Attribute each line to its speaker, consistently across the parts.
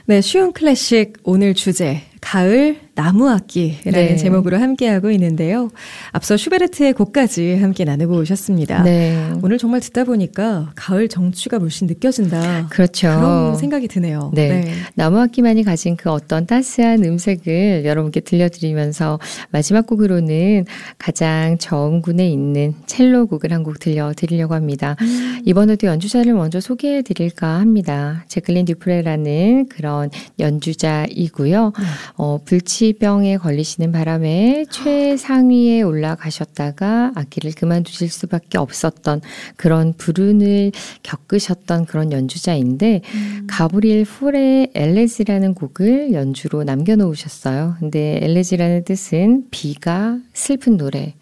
Speaker 1: 네, 쉬운 클래식 오늘 주제 가을 나무악기라는 제목으로 함께하고 있는데요. 앞서 슈베르트의 곡까지 함께 나누고 오셨습니다. 네. 오늘 정말 듣다 보니까 가을 정취가 물씬 느껴진다.
Speaker 2: 그렇죠.
Speaker 1: 그런 생각이 드네요.
Speaker 2: 네. 나무악기만이 가진 그 어떤 따스한 음색을 여러분께 들려드리면서 마지막 곡으로는 가장 저음군에 있는 첼로 곡을 한 곡 들려드리려고 합니다. 이번에도 연주자를 먼저 소개해드릴까 합니다. 제클린 듀프레라는 그런 연주자이고요. 불치병에 걸리시는 바람에 최상위에 올라가셨다가 악기를 그만두실 수밖에 없었던 그런 불운을 겪으셨던 그런 연주자인데 가브리엘 풀의 엘레지라는 곡을 연주로 남겨놓으셨어요. 근데 엘레지라는 뜻은 비가 슬픈 노래.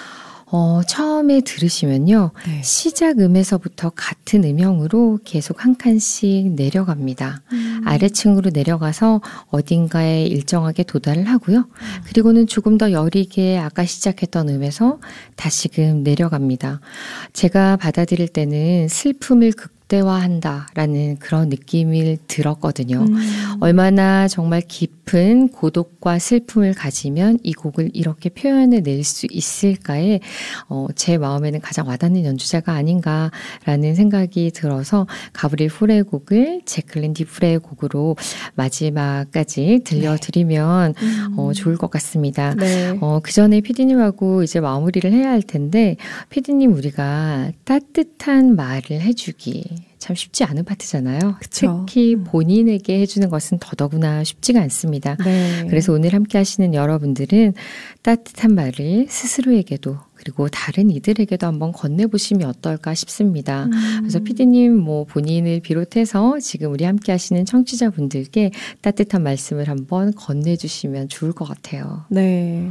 Speaker 2: 처음에 들으시면요. 시작 음에서부터 같은 음형으로 계속 한 칸씩 내려갑니다. 아래층으로 내려가서 어딘가에 일정하게 도달을 하고요. 그리고는 조금 더 여리게 아까 시작했던 음에서 다시금 내려갑니다. 제가 받아들일 때는 슬픔을 극대화한다라는 그런 느낌을 들었거든요. 얼마나 정말 깊은 고독과 슬픔을 가지면 이 곡을 이렇게 표현해낼 수 있을까에 제 마음에는 가장 와닿는 연주자가 아닌가라는 생각이 들어서 가브리엘 풀의 곡을 제클린 듀프레의 곡으로 마지막까지 들려드리면 좋을 것 같습니다. 네. 그 전에 피디님하고 이제 마무리를 해야 할 텐데 피디님 우리가 따뜻한 말을 해주기 참 쉽지 않은 파트잖아요. 그쵸. 특히 본인에게 해주는 것은 더더구나 쉽지가 않습니다. 네. 그래서 오늘 함께 하시는 여러분들은 따뜻한 말을 스스로에게도 그리고 다른 이들에게도 한번 건네보시면 어떨까 싶습니다. 그래서 피디님 본인을 비롯해서 지금 우리 함께 하시는 청취자분들께 따뜻한 말씀을 한번 건네주시면 좋을 것 같아요.
Speaker 1: 네.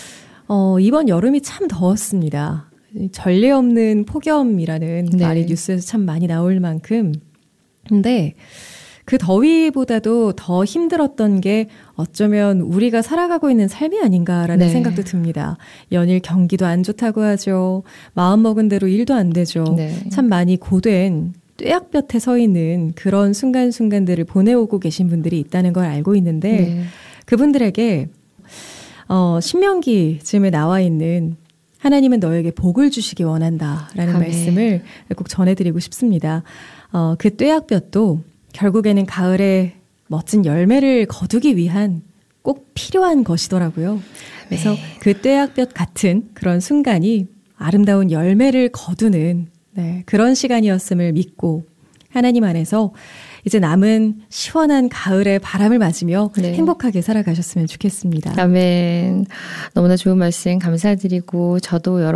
Speaker 1: 이번 여름이 참 더웠습니다. 전례 없는 폭염이라는 말이 뉴스에서 참 많이 나올 만큼. 근데 그 더위보다도 더 힘들었던 게 어쩌면 우리가 살아가고 있는 삶이 아닌가라는 생각도 듭니다. 연일 경기도 안 좋다고 하죠. 마음먹은 대로 일도 안 되죠. 참 많이 고된 뙤약볕에 서 있는 그런 순간순간들을 보내오고 계신 분들이 있다는 걸 알고 있는데 그분들에게 신명기쯤에 나와 있는 하나님은 너에게 복을 주시기 원한다라는 말씀을 꼭 전해드리고 싶습니다. 그 뙤약볕도 결국에는 가을에 멋진 열매를 거두기 위한 꼭 필요한 것이더라고요. 그래서 그 뙤약볕 같은 그런 순간이 아름다운 열매를 거두는 그런 시간이었음을 믿고 하나님 안에서 이제 남은 시원한 가을의 바람을 맞으며 행복하게 살아가셨으면 좋겠습니다.
Speaker 2: 아멘. 너무나 좋은 말씀 감사드리고 저도